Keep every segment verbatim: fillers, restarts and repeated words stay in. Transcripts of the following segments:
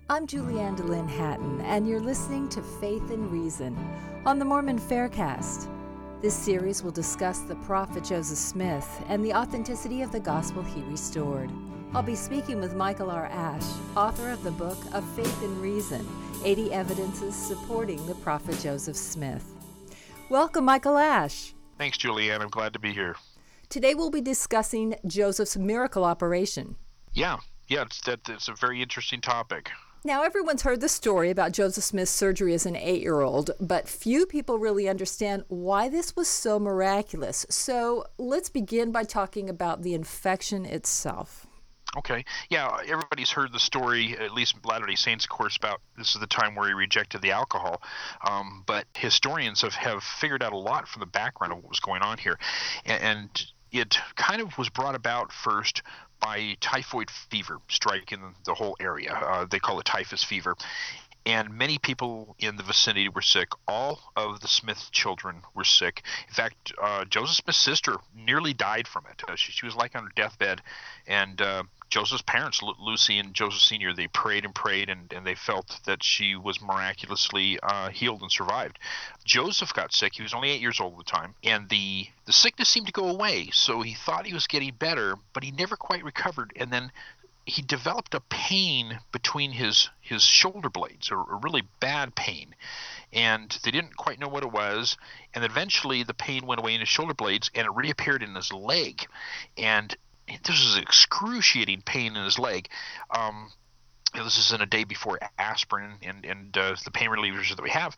I'm Julianne DeLynn Hatton, and you're listening to Faith and Reason on the Mormon Faircast. This series will discuss the prophet Joseph Smith and the authenticity of the gospel he restored. I'll be speaking with Michael R. Ash, author of the book of Faith and Reason, eighty Evidences Supporting the Prophet Joseph Smith. Welcome, Michael Ash. Thanks, Julianne. I'm glad to be here. Today we'll be discussing Joseph's miracle operation. Yeah, yeah, it's, that, it's a very interesting topic. Now, everyone's heard the story about Joseph Smith's surgery as an eight-year-old, but few people really understand why this was so miraculous. So let's begin by talking about the infection itself. Okay. Yeah, everybody's heard the story, at least Latter-day Saints, of course, about this is the time where he rejected the alcohol. Um, but historians have, have figured out a lot from the background of what was going on here. And, and it kind of was brought about first by typhoid fever striking the whole area. Uh, they call it typhus fever. And many people in the vicinity were sick. All of the Smith children were sick. In fact, uh, Joseph Smith's sister nearly died from it. Uh, she, she was like on her deathbed. And uh, Joseph's parents, Lu- Lucy and Joseph Senior, they prayed and prayed, and, and they felt that she was miraculously uh, healed and survived. Joseph got sick. He was only eight years old at the time. And the, the sickness seemed to go away. So he thought he was getting better, but he never quite recovered. And then he developed a pain between his, his shoulder blades, a, a really bad pain. And they didn't quite know what it was. And eventually the pain went away in his shoulder blades, and it reappeared in his leg. And this was excruciating pain in his leg. Um, this is in a day before aspirin and, and uh, the pain relievers that we have.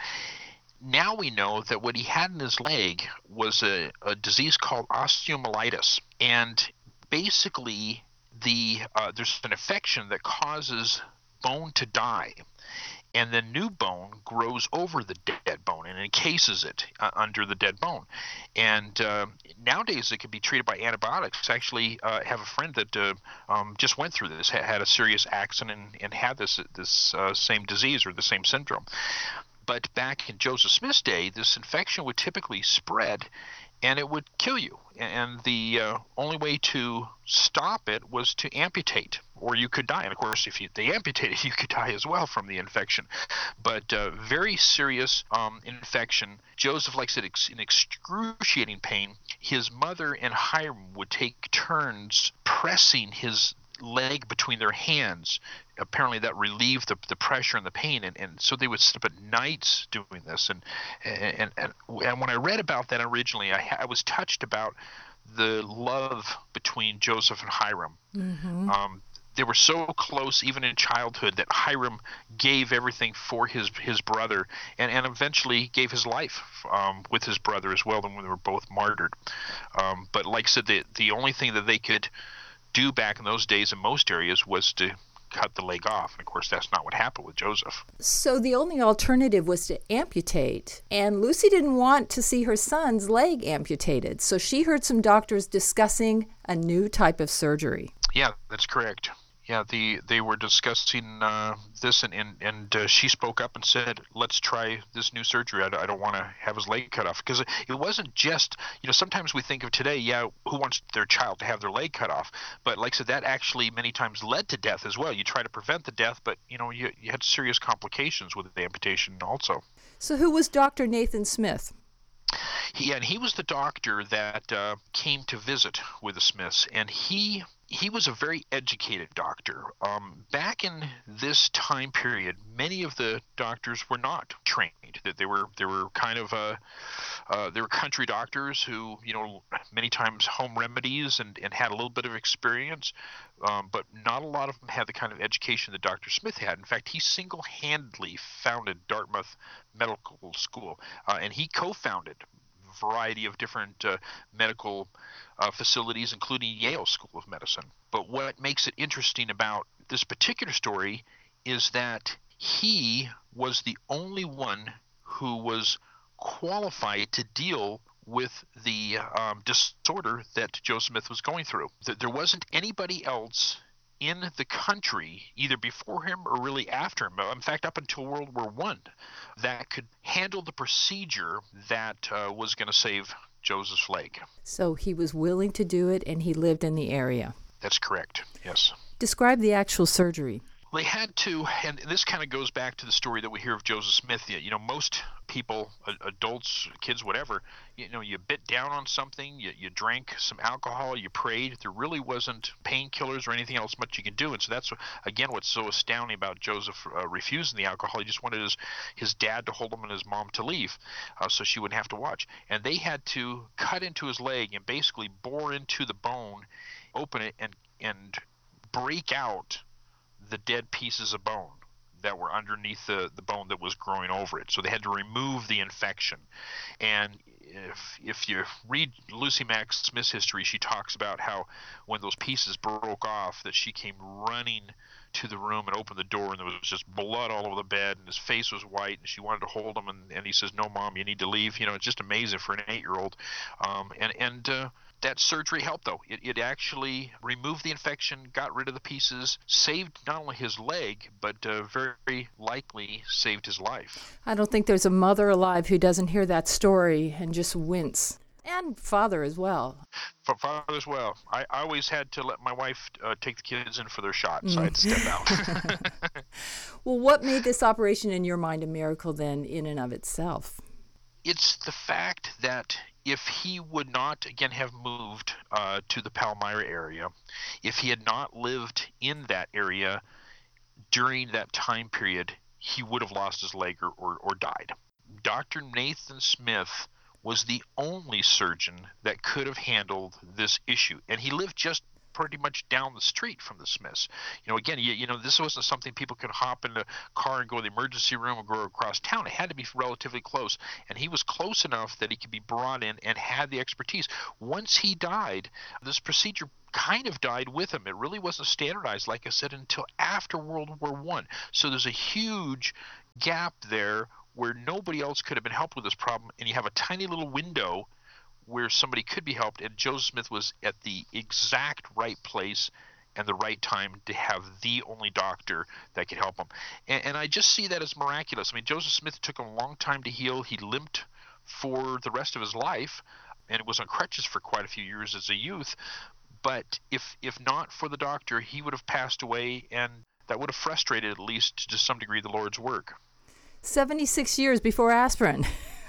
Now we know that what he had in his leg was a, a disease called osteomyelitis. And basically the uh, there's an infection that causes bone to die, and the new bone grows over the dead bone and encases it uh, under the dead bone. And uh, nowadays it can be treated by antibiotics. I actually uh, have a friend that uh, um, just went through this, had a serious accident and, and had this this uh, same disease or the same syndrome. But back in Joseph Smith's day, this infection would typically spread and it would kill you. And the uh, only way to stop it was to amputate, or you could die. And of course, if you, they amputated, you could die as well from the infection. But uh, very serious um, infection. Joseph, like I said, ex- in excruciating pain. His mother and Hiram would take turns pressing his leg between their hands. Apparently that relieved the, the pressure and the pain, and, and so they would sit up at nights doing this. And and and, and when I read about that originally, I, I was touched about the love between Joseph and Hiram. Mm-hmm. Um, they were so close even in childhood that Hiram gave everything for his his brother, and, and eventually gave his life um, with his brother as well, when they were both martyred. Um, but like I said, the, the only thing that they could do back in those days in most areas was to cut the leg off. And of course, that's not what happened with Joseph. So the only alternative was to amputate. And Lucy didn't want to see her son's leg amputated. So she heard some doctors discussing a new type of surgery. Yeah, that's correct. Yeah, the they were discussing uh, this, and and, and uh, she spoke up and said, "Let's try this new surgery. I, I don't want to have his leg cut off." Because it, it wasn't just, you know, sometimes we think of today, yeah, who wants their child to have their leg cut off? But like I said, that actually many times led to death as well. You try to prevent the death, but you know, you, you had serious complications with the amputation also. So who was Doctor Nathan Smith? He and he was the doctor that uh, came to visit with the Smiths, and he. He was a very educated doctor. Um, back in this time period, many of the doctors were not trained. That they were they were kind of uh, uh, they were country doctors who, you know, many times home remedies and, and had a little bit of experience, um, but not a lot of them had the kind of education that Doctor Smith had. In fact, he single-handedly founded Dartmouth Medical School, uh, and he co-founded variety of different uh, medical uh, facilities, including Yale School of Medicine. But what makes it interesting about this particular story is that he was the only one who was qualified to deal with the um, disorder that Joseph Smith was going through. There wasn't anybody else in the country, either before him or really after him, in fact, up until World War One, that could handle the procedure that uh, was going to save Joseph's leg. So he was willing to do it, and he lived in the area. That's correct, yes. Describe the actual surgery. They had to, and this kind of goes back to the story that we hear of Joseph Smith. You know, most people, adults, kids, whatever, you know, you bit down on something, you, you drank some alcohol, you prayed. There really wasn't painkillers or anything else much you can do. And so that's, again, what's so astounding about Joseph uh, refusing the alcohol. He just wanted his, his dad to hold him and his mom to leave uh, so she wouldn't have to watch. And they had to cut into his leg and basically bore into the bone, open it, and and break out the dead pieces of bone that were underneath the, the bone that was growing over it. So they had to remove the infection. And if if you read Lucy Mack Smith's history, she talks about how when those pieces broke off, that she came running to the room and opened the door, and there was just blood all over the bed, and his face was white, and she wanted to hold him, and, and he says, "No, Mom, you need to leave." You know, it's just amazing for an eight-year-old. Um, and and uh, that surgery helped, though. It, it actually removed the infection, got rid of the pieces, saved not only his leg, but uh, very likely saved his life. I don't think there's a mother alive who doesn't hear that story and just wince. And father as well. For father as well. I, I always had to let my wife uh, take the kids in for their shots. Mm. I had to step out. Well, what made this operation in your mind a miracle then in and of itself? It's the fact that if he would not, again, have moved uh, to the Palmyra area, if he had not lived in that area during that time period, he would have lost his leg or, or, or died. Doctor Nathan Smith was the only surgeon that could have handled this issue. And he lived just pretty much down the street from the Smiths. You know, again, you, you know, this wasn't something people could hop in a car and go to the emergency room or go across town. It had to be relatively close. And he was close enough that he could be brought in and had the expertise. Once he died, this procedure kind of died with him. It really wasn't standardized, like I said, until after World War One. So there's a huge gap there where nobody else could have been helped with this problem, and you have a tiny little window where somebody could be helped, and Joseph Smith was at the exact right place and the right time to have the only doctor that could help him. And, and I just see that as miraculous. I mean, Joseph Smith took a long time to heal. He limped for the rest of his life, and was on crutches for quite a few years as a youth. But if if not for the doctor, he would have passed away, and that would have frustrated, at least to some degree, the Lord's work. seventy-six years before aspirin.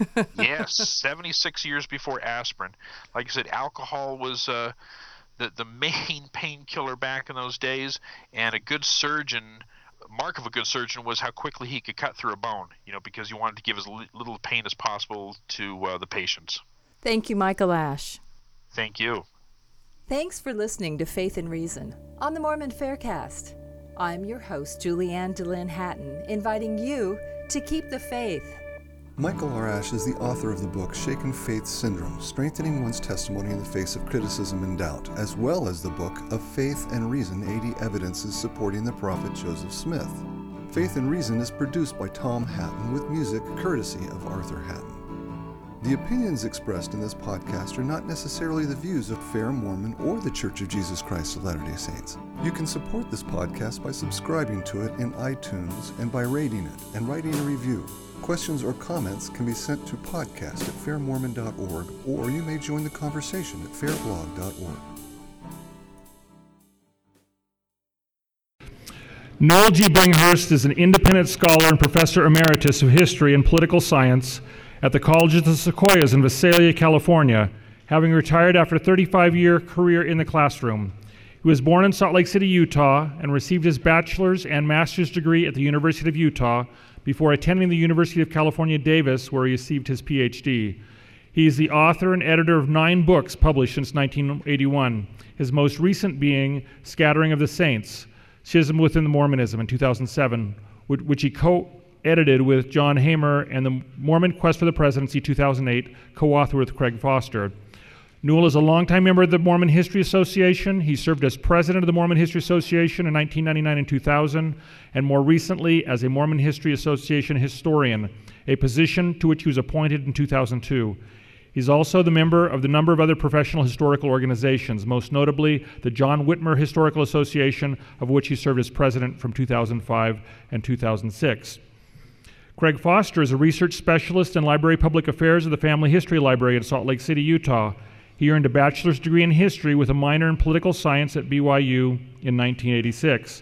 Yes, seventy-six years before aspirin. Like I said, alcohol was uh, the, the main painkiller back in those days, and a good surgeon, mark of a good surgeon was how quickly he could cut through a bone, you know, because he wanted to give as little pain as possible to uh, the patients. Thank you, Michael Ash. Thank you. Thanks for listening to Faith and Reason on the Mormon Faircast. I'm your host, Julianne DeLynn Hatton, inviting you to keep the faith. Michael R. Ash is the author of the book Shaken Faith Syndrome, Strengthening One's Testimony in the Face of Criticism and Doubt, as well as the book Of Faith and Reason, eighty Evidences Supporting the Prophet Joseph Smith. Faith and Reason is produced by Tom Hatton with music courtesy of Arthur Hatton. The opinions expressed in this podcast are not necessarily the views of Fair Mormon or the Church of Jesus Christ of Latter-day Saints. You can support this podcast by subscribing to it in iTunes and by rating it and writing a review. Questions or comments can be sent to podcast at fair mormon dot org, or you may join the conversation at fair blog dot org. Noel G. Bringhurst is an independent scholar and professor emeritus of history and political science at the College of the Sequoias in Visalia, California, having retired after a thirty-five year career in the classroom. He was born in Salt Lake City, Utah, and received his bachelor's and master's degree at the University of Utah before attending the University of California, Davis, where he received his P H D. He is the author and editor of nine books published since nineteen eighty-one, his most recent being Scattering of the Saints, Schism Within the Mormonism in two thousand seven, which he co-edited with John Hamer, and the Mormon Quest for the Presidency two thousand eight, co-authored with Craig Foster. Newell is a longtime member of the Mormon History Association. He served as president of the Mormon History Association in nineteen ninety-nine and two thousand, and more recently as a Mormon History Association historian, a position to which he was appointed in two thousand two. He's also the member of the number of other professional historical organizations, most notably the John Whitmer Historical Association, of which he served as president from two thousand five and two thousand six. Craig Foster is a research specialist in Library Public Affairs of the Family History Library in Salt Lake City, Utah. He earned a bachelor's degree in history with a minor in political science at B Y U in nineteen eighty-six.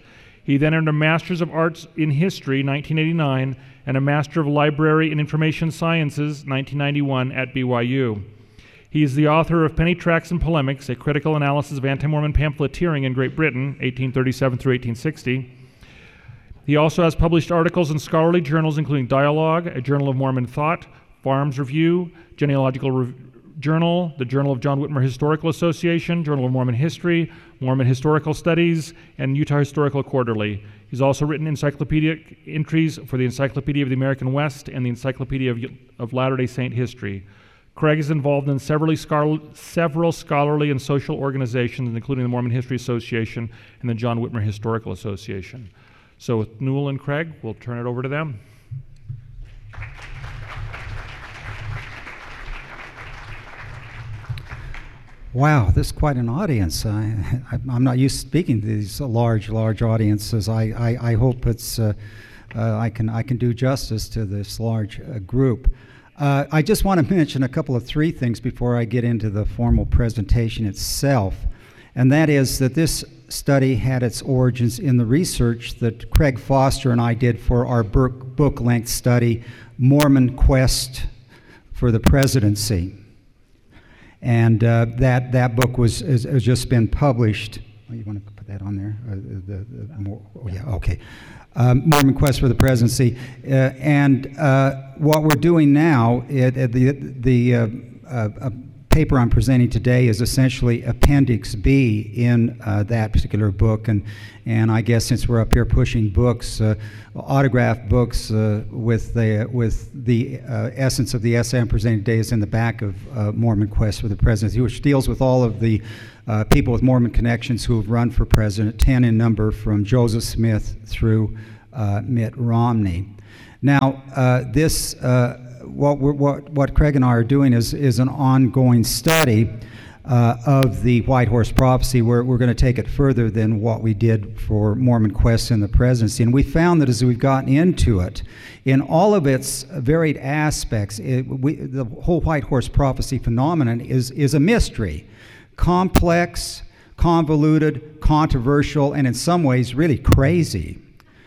He then earned a Master's of Arts in History, nineteen eighty-nine, and a Master of Library and Information Sciences, nineteen ninety-one, at B Y U. He is the author of Penny Tracts and Polemics, a critical analysis of anti-Mormon pamphleteering in Great Britain, eighteen thirty-seven through eighteen sixty. He also has published articles in scholarly journals including Dialogue, a Journal of Mormon Thought, Farms Review, Genealogical Re- Journal, the Journal of John Whitmer Historical Association, Journal of Mormon History, Mormon Historical Studies, and Utah Historical Quarterly. He's also written encyclopedic entries for the Encyclopedia of the American West and the Encyclopedia of, of Latter-day Saint History. Craig is involved in several, scholar, several scholarly and social organizations, including the Mormon History Association and the John Whitmer Historical Association. So with Newell and Craig, we'll turn it over to them. Wow, this is quite an audience. I, I, I'm not used to speaking to these large, large audiences. I, I, I hope it's uh, uh, I can I can do justice to this large uh, group. Uh, I just want to mention a couple of three things before I get into the formal presentation itself, and that is that this study had its origins in the research that Craig Foster and I did for our book-length study, Mormon Quest for the Presidency. And uh, that that book was has, has just been published. Oh, you want to put that on there? Uh, the, the more, oh yeah, okay. Um, Mormon Quest for the Presidency, uh, and uh, what we're doing now, it, it, the the uh, uh, uh, paper I'm presenting today is essentially Appendix B in uh, that particular book, and and I guess since we're up here pushing books, uh, autographed books uh, with the with the uh, essence of the essay I'm presenting today is in the back of uh, Mormon Quest for the Presidency, which deals with all of the uh, people with Mormon connections who have run for president, ten in number, from Joseph Smith through uh, Mitt Romney. Now, uh, this. Uh, What, we're, what what Craig and I are doing is is an ongoing study uh, of the White Horse Prophecy. We're, we're going to take it further than what we did for Mormon Quest in the Presidency. And we found that as we've gotten into it, in all of its varied aspects, it, we, the whole White Horse Prophecy phenomenon is, is a mystery. Complex, convoluted, controversial, and in some ways really crazy.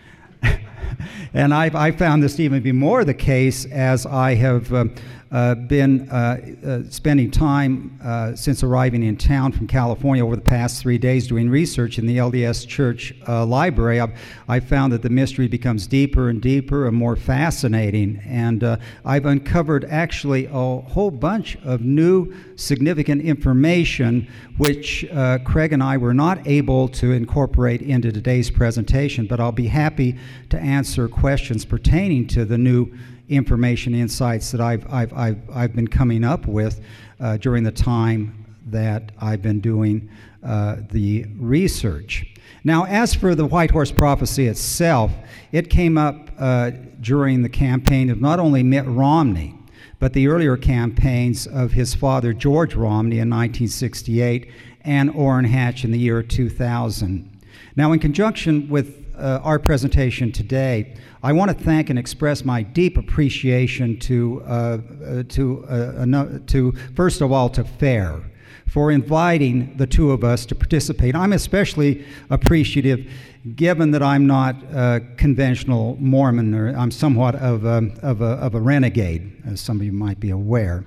And I've, I found this to even be more the case as I have uh, uh, been uh, uh, spending time uh, since arriving in town from California over the past three days doing research in the L D S Church uh, library. I've, I've found that the mystery becomes deeper and deeper and more fascinating. And uh, I've uncovered actually a whole bunch of new significant information which uh, Craig and I were not able to incorporate into today's presentation, but I'll be happy to answer questions pertaining to the new information insights that I've, I've, I've, I've been coming up with uh, during the time that I've been doing uh, the research. Now, as for the White Horse Prophecy itself, it came up uh, during the campaign of not only Mitt Romney, but the earlier campaigns of his father, George Romney, in nineteen sixty-eight, and Orrin Hatch in the year two thousand. Now, in conjunction with uh, our presentation today, I want to thank and express my deep appreciation to, uh, uh, to, uh, to, first of all, to FAIR for inviting the two of us to participate. I'm especially appreciative given that I'm not a conventional Mormon, or I'm somewhat of a, of a, of a renegade, as some of you might be aware.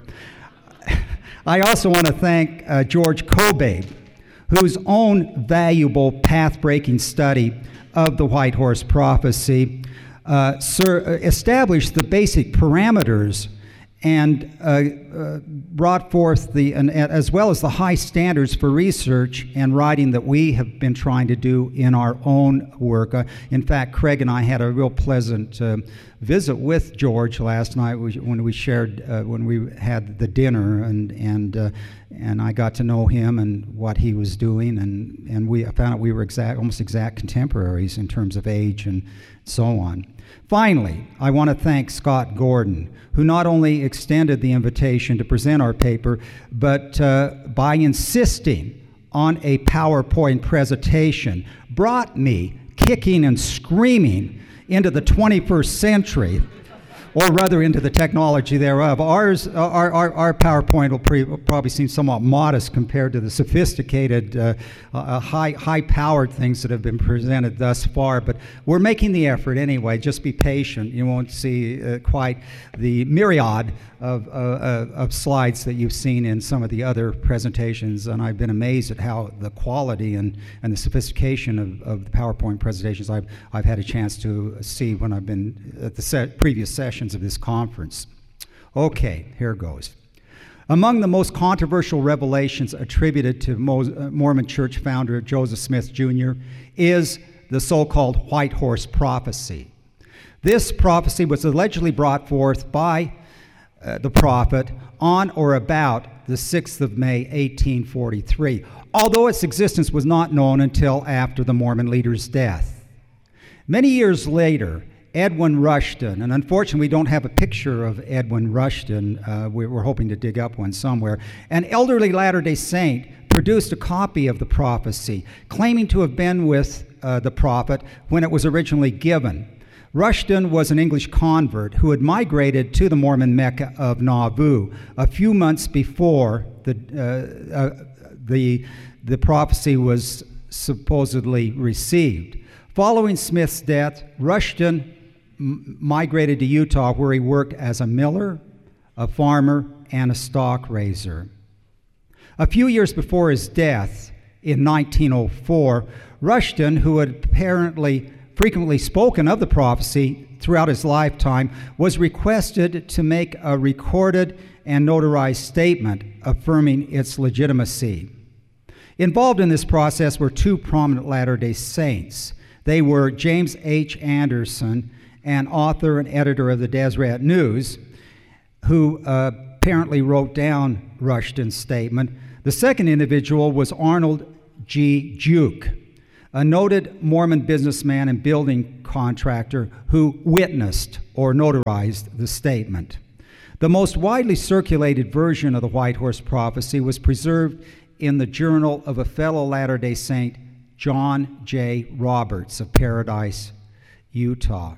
I also want to thank uh, George Kobabe, whose own valuable path-breaking study of the White Horse Prophecy uh, sir, established the basic parameters and uh, uh, brought forth the, and, as well as the high standards for research and writing that we have been trying to do in our own work. Uh, in fact, Craig and I had a real pleasant uh, visit with George last night when we shared, uh, when we had the dinner, and and uh, and I got to know him and what he was doing, and and we found out we were exact, almost exact contemporaries in terms of age and so on. Finally, I want to thank Scott Gordon, who not only extended the invitation to present our paper, but uh, by insisting on a PowerPoint presentation, brought me kicking and screaming into the twenty-first century or rather into the technology thereof. Ours, our, our, our PowerPoint will pre- probably seem somewhat modest compared to the sophisticated, uh, uh, high, high-powered things that have been presented thus far, but we're making the effort anyway. Just be patient. You won't see uh, quite the myriad of, uh, uh, of slides that you've seen in some of the other presentations, and I've been amazed at how the quality and, and the sophistication of, of the PowerPoint presentations I've, I've had a chance to see when I've been at the set, previous sessions of this conference. Okay, here goes. Among the most controversial revelations attributed to Mo- Mormon Church founder Joseph Smith Junior is the so-called White Horse Prophecy. This prophecy was allegedly brought forth by uh, the prophet on or about the sixth of May, eighteen forty-three, although its existence was not known until after the Mormon leader's death. Many years later, Edwin Rushton, and unfortunately we don't have a picture of Edwin Rushton, uh, we, we're hoping to dig up one somewhere, an elderly Latter-day Saint produced a copy of the prophecy, claiming to have been with uh, the prophet when it was originally given. Rushton was an English convert who had migrated to the Mormon Mecca of Nauvoo a few months before the, uh, uh, the, the prophecy was supposedly received. Following Smith's death, Rushton m- migrated to Utah, where he worked as a miller, a farmer, and a stock raiser. A few years before his death, in nineteen oh four, Rushton, who had apparently frequently spoken of the prophecy throughout his lifetime, was requested to make a recorded and notarized statement affirming its legitimacy. Involved in this process were two prominent Latter-day Saints. They were James H. Anderson, an author and editor of the Deseret News, who uh, apparently wrote down Rushton's statement. The second individual was Arnold G. Duke, a noted Mormon businessman and building contractor who witnessed or notarized the statement. The most widely circulated version of the White Horse Prophecy was preserved in the journal of a fellow Latter-day Saint, John J. Roberts of Paradise, Utah.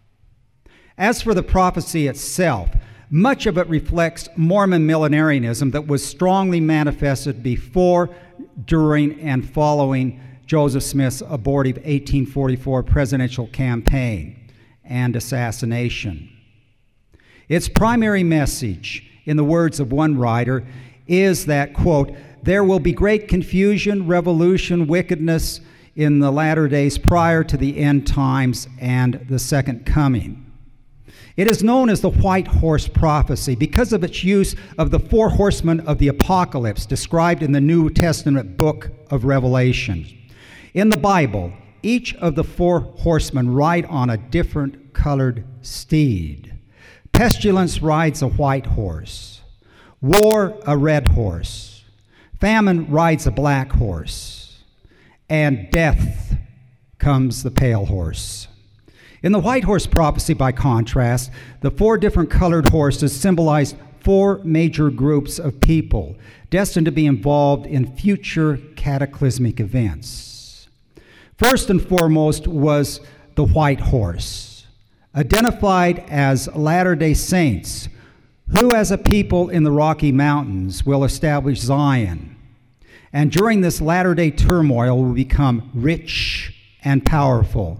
As for the prophecy itself, much of it reflects Mormon millenarianism that was strongly manifested before, during, and following Joseph Smith's abortive eighteen forty-four presidential campaign and assassination. Its primary message, in the words of one writer, is that, quote, there will be great confusion, revolution, wickedness in the latter days prior to the end times and the second coming. It is known as the White Horse Prophecy because of its use of the four horsemen of the apocalypse described in the New Testament book of Revelation. In the Bible, each of the four horsemen ride on a different colored steed. Pestilence rides a white horse, war a red horse, famine rides a black horse, and death comes the pale horse. In the White Horse Prophecy, by contrast, the four different colored horses symbolize four major groups of people destined to be involved in future cataclysmic events. First and foremost was the white horse, identified as Latter-day Saints, who as a people in the Rocky Mountains will establish Zion, and during this latter-day turmoil will become rich and powerful.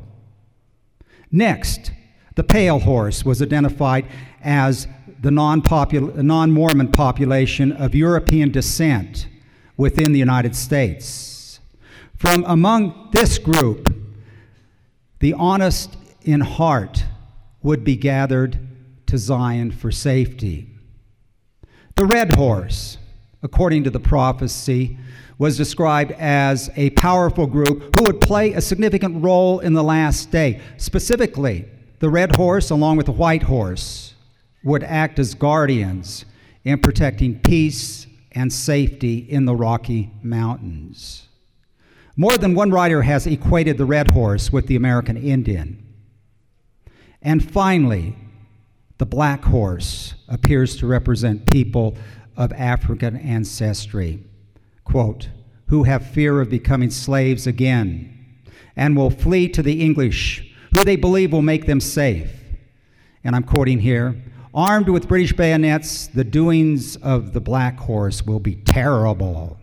Next, the pale horse was identified as the non-popul- non-Mormon population of European descent within the United States. From among this group, the honest in heart would be gathered to Zion for safety. The red horse, according to the prophecy, was described as a powerful group who would play a significant role in the last day. Specifically, the red horse, along with the white horse, would act as guardians in protecting peace and safety in the Rocky Mountains. More than one writer has equated the red horse with the American Indian. And finally, the black horse appears to represent people of African ancestry, quote, who have fear of becoming slaves again and will flee to the English, who they believe will make them safe. and I'm quoting here, "Armed with British bayonets, the doings of the Black Horse will be terrible."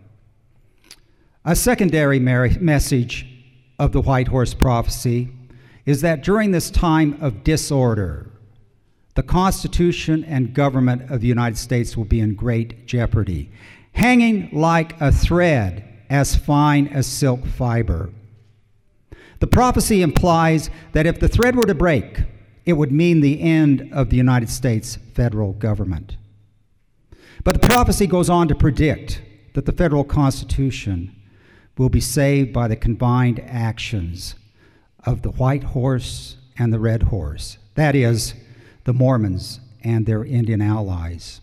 A secondary mer- message of the White Horse Prophecy is that during this time of disorder, the Constitution and government of the United States will be in great jeopardy, hanging like a thread as fine as silk fiber. The prophecy implies that if the thread were to break, it would mean the end of the United States federal government. But the prophecy goes on to predict that the federal Constitution will be saved by the combined actions of the White Horse and the Red Horse, that is, the Mormons and their Indian allies.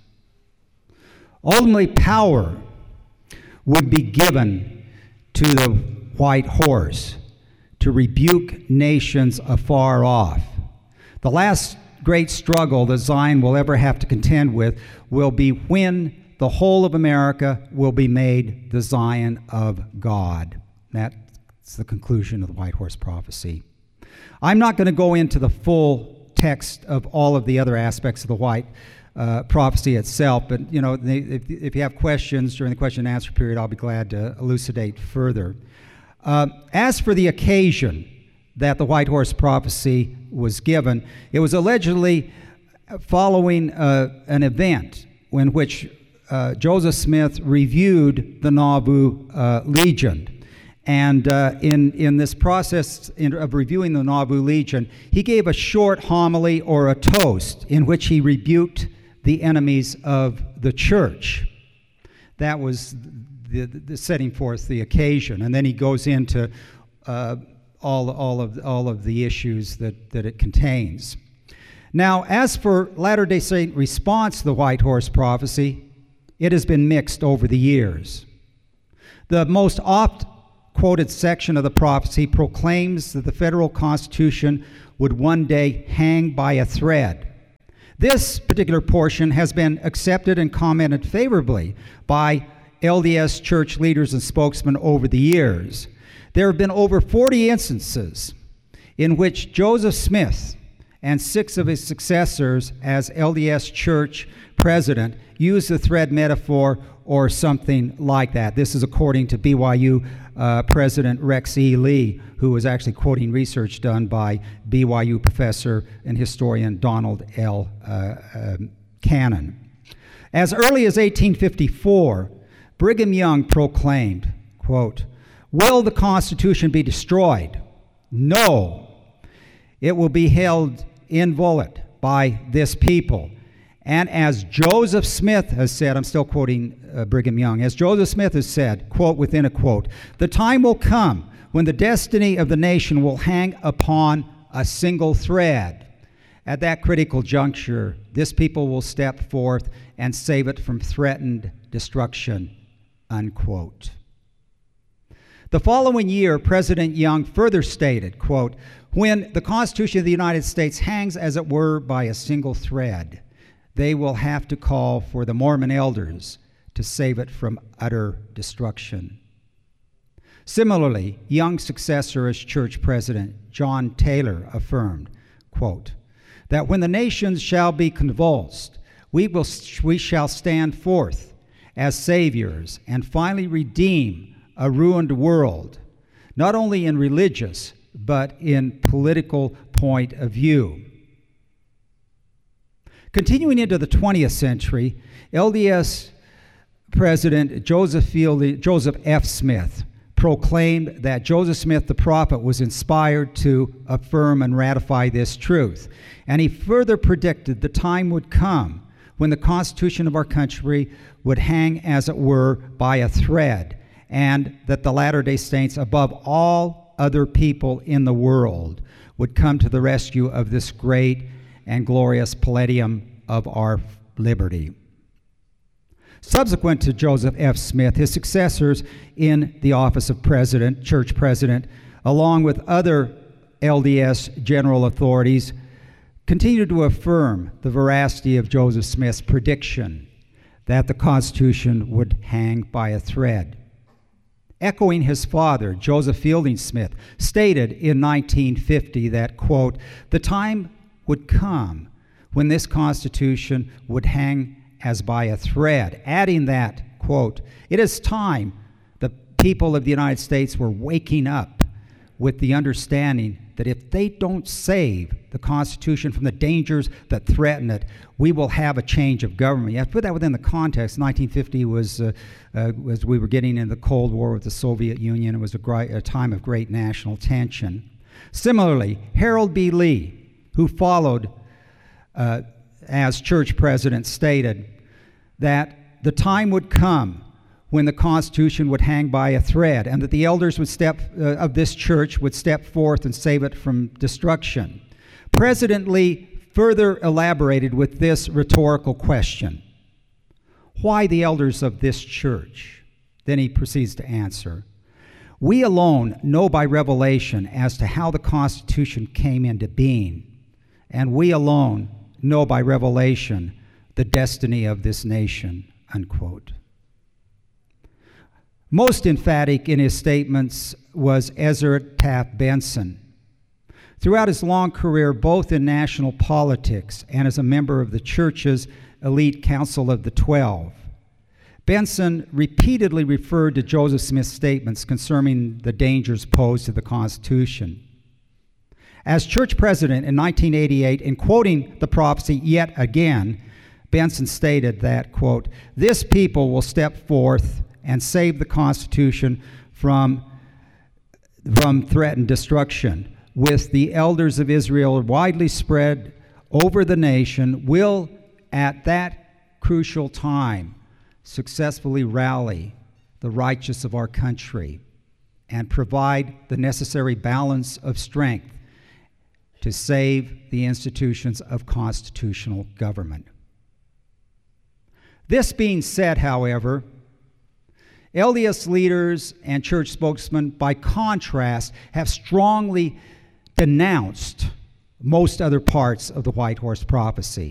Ultimately, power would be given to the White Horse to rebuke nations afar off. The last great struggle that Zion will ever have to contend with will be when the whole of America will be made the Zion of God. That's the conclusion of the White Horse Prophecy. I'm not going to go into the full text of all of the other aspects of the White uh, Prophecy itself, but you know, if, if you have questions during the question and answer period, I'll be glad to elucidate further. Uh, as for the occasion that the White Horse Prophecy was given, it was allegedly following uh, an event in which uh, Joseph Smith reviewed the Nauvoo uh, Legion. And uh, in, in this process in, of reviewing the Nauvoo Legion, he gave a short homily or a toast in which he rebuked the enemies of the church. That was the, the setting forth the occasion. And then he goes into uh, all, all, of, all of the issues that, that it contains. Now, as for Latter-day Saint response to the White Horse Prophecy, it has been mixed over the years. The most oft quoted section of the prophecy proclaims that the federal Constitution would one day hang by a thread. This particular portion has been accepted and commented favorably by L D S church leaders and spokesmen over the years. There have been over forty instances in which Joseph Smith and six of his successors as L D S church president used the thread metaphor or something like that. This is according to B Y U uh, President Rex E. Lee, who was actually quoting research done by B Y U professor and historian Donald L. Uh, uh, Cannon. As early as eighteen fifty-four, Brigham Young proclaimed, quote, "Will the Constitution be destroyed? No. It will be held inviolate by this people." And as Joseph Smith has said, I'm still quoting uh, Brigham Young, as Joseph Smith has said, quote within a quote, "The time will come when the destiny of the nation will hang upon a single thread. At that critical juncture, this people will step forth and save it from threatened destruction," unquote. The following year, President Young further stated, quote, "When the Constitution of the United States hangs, as it were, by a single thread, they will have to call for the Mormon elders to save it from utter destruction." Similarly, Young's successor as church president, John Taylor, affirmed, quote, "that when the nations shall be convulsed, we, will, we shall stand forth as saviors and finally redeem a ruined world, not only in religious, but in political point of view." Continuing into the twentieth century, L D S President Joseph, Field, Joseph F. Smith proclaimed that Joseph Smith the prophet was inspired to affirm and ratify this truth. And he further predicted the time would come when the Constitution of our country would hang, as it were, by a thread, and that the Latter-day Saints, above all other people in the world, would come to the rescue of this great and glorious palladium of our liberty. Subsequent to Joseph F. Smith, his successors in the office of president, church president, along with other L D S general authorities, continued to affirm the veracity of Joseph Smith's prediction that the Constitution would hang by a thread. Echoing his father, Joseph Fielding Smith, stated in nineteen fifty that, quote, "the time would come when this Constitution would hang as by a thread, adding that, quote, "It is time the people of the United States were waking up with the understanding that if they don't save the Constitution from the dangers that threaten it, we will have a change of government." You have to put that within the context. nineteen fifty was, uh, uh, as we were getting into the Cold War with the Soviet Union. It was a, gri- a time of great national tension. Similarly, Harold B. Lee, who followed uh, as church president, stated that the time would come when the Constitution would hang by a thread, and that the elders would step uh, of this church would step forth and save it from destruction. President Lee further elaborated with this rhetorical question: why the elders of this church? Then he proceeds to answer: "We alone know by revelation as to how the Constitution came into being, and we alone know by revelation the destiny of this nation," unquote. Most emphatic in his statements was Ezra Taft Benson. Throughout his long career, both in national politics and as a member of the church's elite Council of the Twelve, Benson repeatedly referred to Joseph Smith's statements concerning the dangers posed to the Constitution. As church president in nineteen eighty-eight, in quoting the prophecy yet again, Benson stated that, quote, "This people will step forth and save the Constitution from, from threatened destruction. With the elders of Israel widely spread over the nation, will at that crucial time successfully rally the righteous of our country and provide the necessary balance of strength to save the institutions of constitutional government." This being said, however, L D S leaders and church spokesmen, by contrast, have strongly denounced most other parts of the White Horse Prophecy.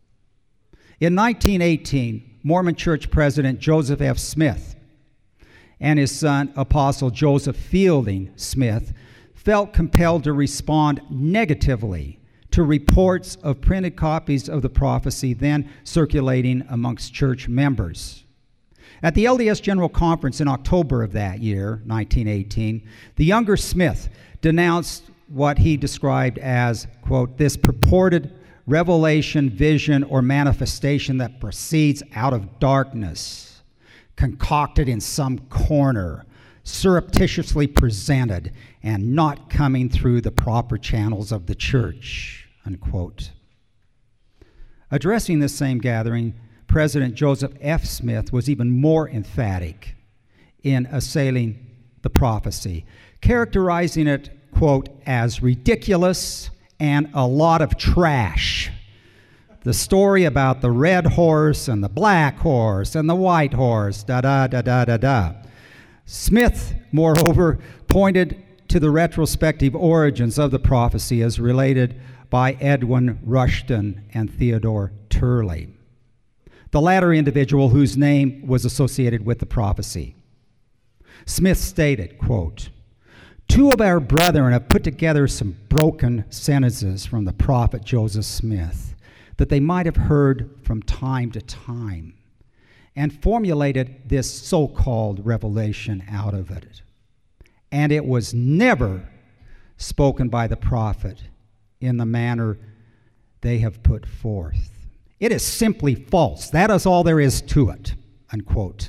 In nineteen eighteen, Mormon Church President Joseph F. Smith and his son, Apostle Joseph Fielding Smith, felt compelled to respond negatively to reports of printed copies of the prophecy then circulating amongst church members. At the L D S General Conference in October of that year, nineteen eighteen, the younger Smith denounced what he described as, quote, "this purported revelation, vision, or manifestation that proceeds out of darkness, concocted in some corner, surreptitiously presented, and not coming through the proper channels of the church," unquote. Addressing this same gathering, President Joseph F. Smith was even more emphatic in assailing the prophecy, characterizing it, quote, "as ridiculous and a lot of trash. The story about the red horse and the black horse and the white horse, da-da-da-da-da-da." Smith, moreover, pointed to the retrospective origins of the prophecy as related by Edwin Rushton and Theodore Turley, the latter individual whose name was associated with the prophecy. Smith stated, quote, "Two of our brethren have put together some broken sentences from the prophet Joseph Smith that they might have heard from time to time, and formulated this so-called revelation out of it. And it was never spoken by the prophet in the manner they have put forth. It is simply false. That is all there is to it," unquote.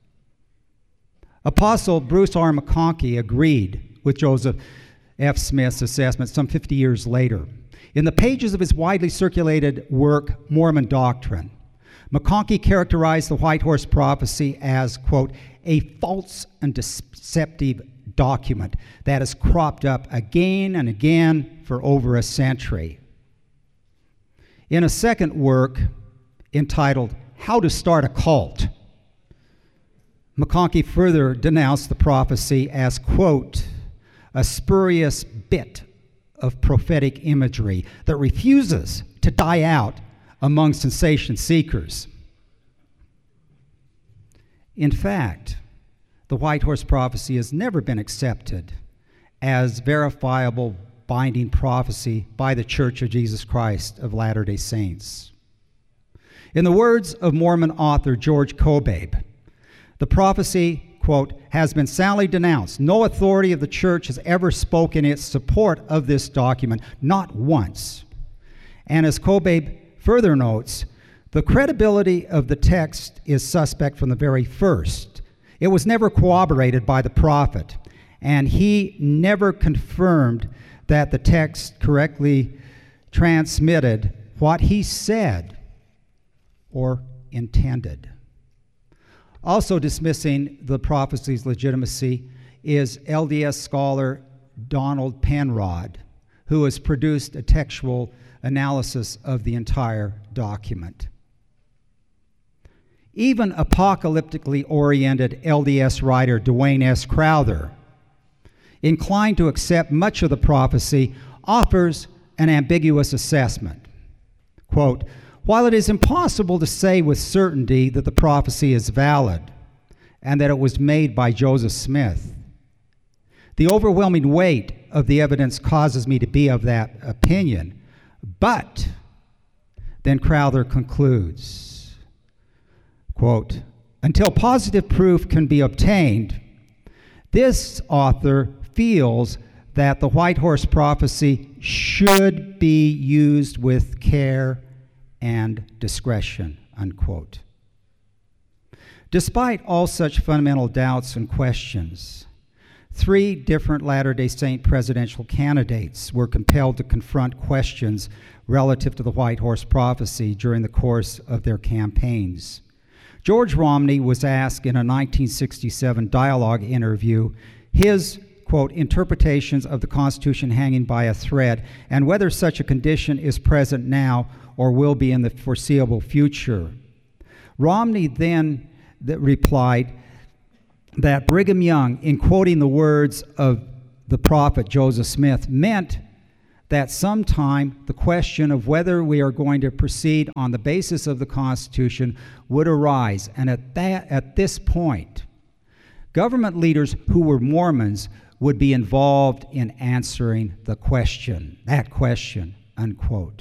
Apostle Bruce R. McConkie agreed with Joseph F. Smith's assessment some fifty years later. In the pages of his widely circulated work, Mormon Doctrine, McConkie characterized the White Horse Prophecy as, quote, "a false and deceptive document that has cropped up again and again for over a century." In a second work entitled "How to Start a Cult," McConkie further denounced the prophecy as, quote, "a spurious bit of prophetic imagery that refuses to die out among sensation seekers." In fact, the White Horse Prophecy has never been accepted as verifiable binding prophecy by the Church of Jesus Christ of Latter-day Saints. In the words of Mormon author George Kobabe, the prophecy, quote, has been soundly denounced. No authority of the church has ever spoken in its support of this document, not once. And as Kobabe further notes, the credibility of the text is suspect from the very first. It was never corroborated by the prophet, and he never confirmed that the text correctly transmitted what he said or intended. Also dismissing the prophecy's legitimacy is L D S scholar Donald Penrod, who has produced a textual analysis of the entire document. Even apocalyptically oriented L D S writer Dwayne S. Crowther, inclined to accept much of the prophecy, offers an ambiguous assessment. Quote, while it is impossible to say with certainty that the prophecy is valid and that it was made by Joseph Smith, the overwhelming weight of the evidence causes me to be of that opinion. But, then Crowther concludes, quote, until positive proof can be obtained, this author feels that the White Horse prophecy should be used with care and discretion, unquote. Despite all such fundamental doubts and questions, three different Latter-day Saint presidential candidates were compelled to confront questions relative to the White Horse prophecy during the course of their campaigns. George Romney was asked in a nineteen sixty-seven dialogue interview his, quote, interpretations of the Constitution hanging by a thread and whether such a condition is present now or will be in the foreseeable future. Romney then th- replied that Brigham Young, in quoting the words of the prophet Joseph Smith, meant that sometime the question of whether we are going to proceed on the basis of the Constitution would arise. And at that, at this point, government leaders who were Mormons would be involved in answering the question, that question, unquote.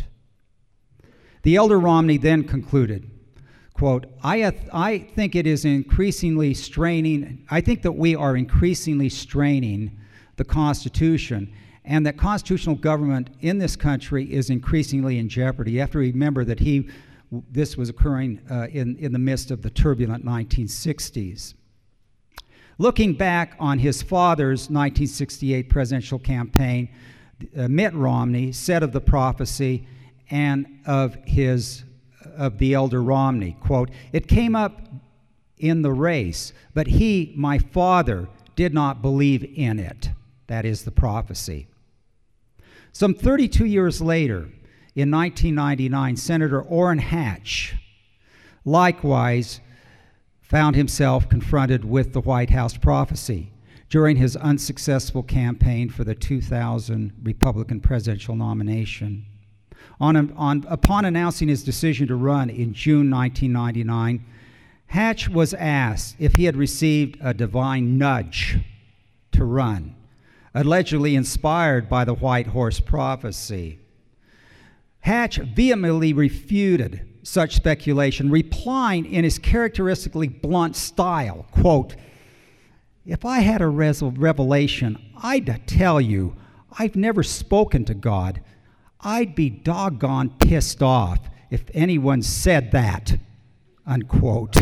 The elder Romney then concluded, quote, I, th- I think it is increasingly straining, I think that we are increasingly straining the Constitution, and that constitutional government in this country is increasingly in jeopardy. You have to remember that he, this was occurring uh, in, in the midst of the turbulent nineteen sixties. Looking back on his father's nineteen sixty-eight presidential campaign, uh, Mitt Romney said of the prophecy and of his of the elder Romney, quote, it came up in the race, but he, my father, did not believe in it. That is the prophecy. Some thirty-two years later, in nineteen ninety-nine, Senator Orrin Hatch likewise found himself confronted with the White House prophecy during his unsuccessful campaign for the two thousand Republican presidential nomination. On, on, upon announcing his decision to run in June nineteen ninety-nine, Hatch was asked if he had received a divine nudge to run, allegedly inspired by the White Horse prophecy. Hatch vehemently refuted such speculation, replying in his characteristically blunt style, quote, if I had a res- revelation, I'd tell you, I've never spoken to God. I'd be doggone pissed off if anyone said that, unquote.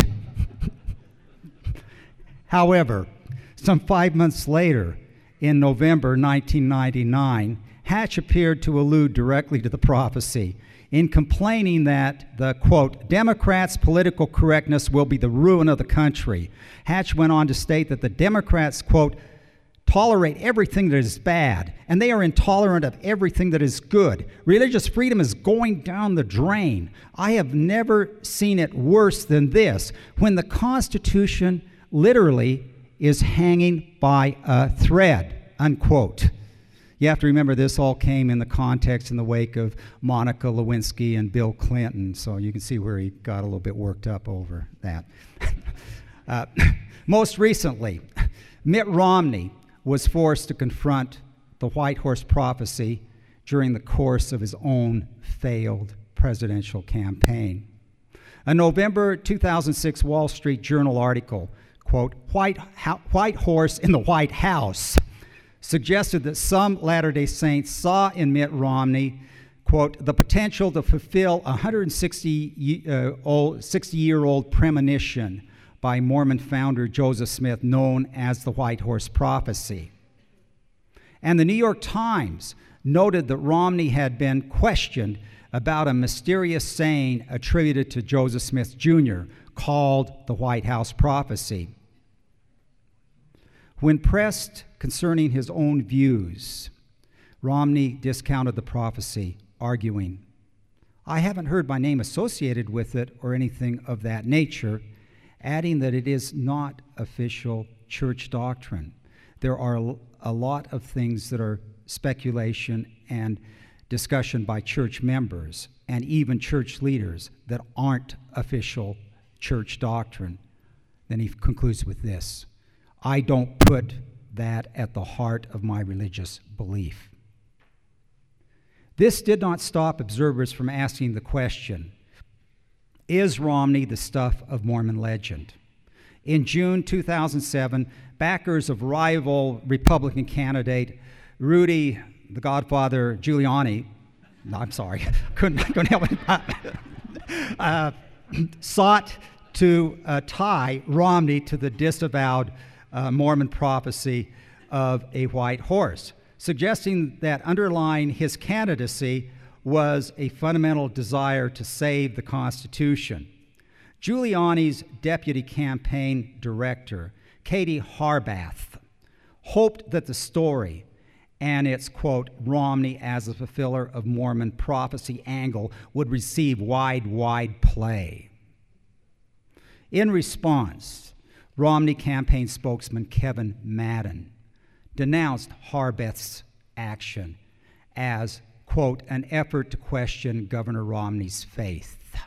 However, some five months later, in November nineteen ninety-nine, Hatch appeared to allude directly to the prophecy in complaining that the, quote, Democrats' political correctness will be the ruin of the country. Hatch went on to state that the Democrats, quote, tolerate everything that is bad, and they are intolerant of everything that is good. Religious freedom is going down the drain. I have never seen it worse than this, when the Constitution literally is hanging by a thread, unquote. You have to remember this all came in the context in the wake of Monica Lewinsky and Bill Clinton, so you can see where he got a little bit worked up over that. uh, most recently, Mitt Romney was forced to confront the White Horse Prophecy during the course of his own failed presidential campaign. A November two thousand six Wall Street Journal article, quote, White, Ho- White Horse in the White House, suggested that some Latter-day Saints saw in Mitt Romney, quote, the potential to fulfill a one hundred sixty-year-old premonition by Mormon founder Joseph Smith, known as the White Horse Prophecy. And the New York Times noted that Romney had been questioned about a mysterious saying attributed to Joseph Smith Junior called the White House Prophecy. When pressed concerning his own views, Romney discounted the prophecy, arguing, I haven't heard my name associated with it or anything of that nature, adding that it is not official church doctrine. There are a lot of things that are speculation and discussion by church members and even church leaders that aren't official church doctrine. Then he concludes with this, I don't put that at the heart of my religious belief. This did not stop observers from asking the question, is Romney the stuff of Mormon legend? In June two thousand seven, backers of rival Republican candidate Rudy, the Godfather Giuliani, no, I'm sorry, couldn't, couldn't help it, uh, sought to uh, tie Romney to the disavowed uh, Mormon prophecy of a white horse, suggesting that underlying his candidacy was a fundamental desire to save the Constitution. Giuliani's deputy campaign director, Katie Harbath, hoped that the story and its, quote, Romney as a fulfiller of Mormon prophecy angle would receive wide, wide play. In response, Romney campaign spokesman Kevin Madden denounced Harbath's action as, quote, an effort to question Governor Romney's faith.